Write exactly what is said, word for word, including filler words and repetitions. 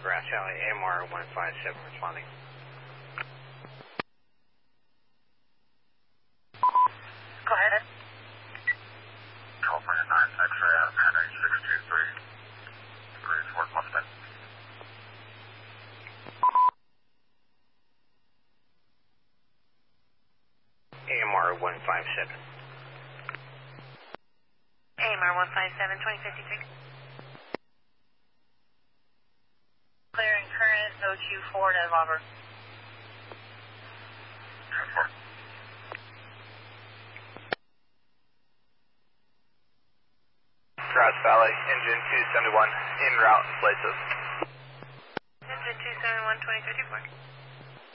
Grass Valley, A M R one five seven responding. Go ahead. California nine, X-ray out of Henry six two three, three four Mustang. A M R one five seven. A M R one five seven, twenty fifty-six. Clearing current O two four to Evolver. Grass Valley, engine two seventy-one, en route, places. Engine two seven one, twenty fifty-four.